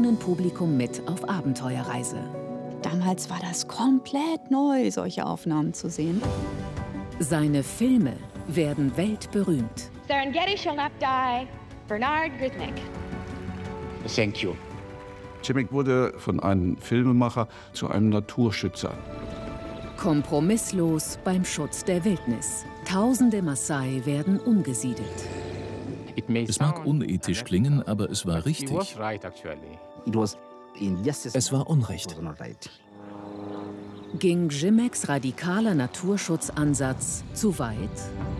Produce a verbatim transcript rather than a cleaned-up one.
Millionenpublikum mit auf Abenteuerreise. Damals war das komplett neu, solche Aufnahmen zu sehen. Seine Filme werden weltberühmt. Serengeti shall not die. Bernard Griznik. Thank you. Grzimek wurde von einem Filmemacher zu einem Naturschützer. Kompromisslos beim Schutz der Wildnis. Tausende Maasai werden umgesiedelt. Es mag unethisch klingen, aber es war richtig. Es war Unrecht. Ging Grcimeks radikaler Naturschutzansatz zu weit?